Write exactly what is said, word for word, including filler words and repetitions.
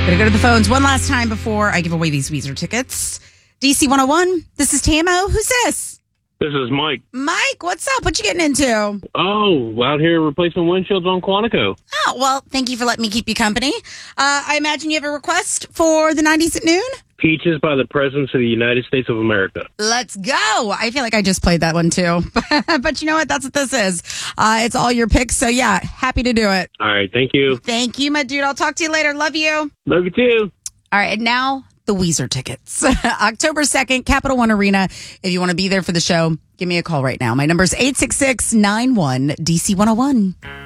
Gonna go to the phones one last time before I give away these Weezer tickets. D C one oh one, this is T M O. Who's this? This is Mike. Mike, what's up? What you getting into? Oh, out here replacing windshields on Quantico. Oh, well, thank you for letting me keep you company. Uh, I imagine you have a request for the nineties at noon? Peaches by the Presidents of the United States of America. Let's go. I feel like I just played that one too. But you know what? That's what this is. Uh, it's all your picks. So yeah, happy to do it. All right, thank you. Thank you, my dude. I'll talk to you later. Love you. Love you too. All right, and now the Weezer tickets. October second, Capital One Arena. If you want to be there for the show, give me a call right now. My number is eight six six nine one D C one oh one.